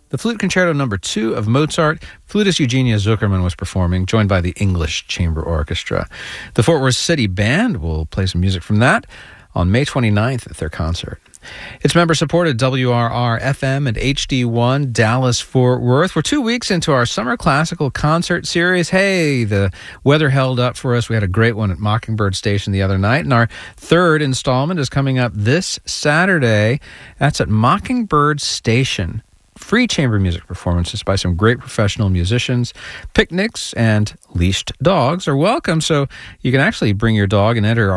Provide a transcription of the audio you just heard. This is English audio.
the Flute Concerto No. 2 of Mozart. Flutist Eugenia Zuckerman was performing, joined by the English Chamber Orchestra. The Fort Worth City Band will play some music from that on May 29th at their concert. It's member-supported WRR-FM and HD1 Dallas-Fort Worth. We're 2 weeks into our summer classical concert series. Hey, the weather held up for us. We had a great one at Mockingbird Station the other night, and our third installment is coming up this Saturday. That's at Mockingbird Station. Free chamber music performances by some great professional musicians. Picnics and leashed dogs are welcome, so you can actually bring your dog and enter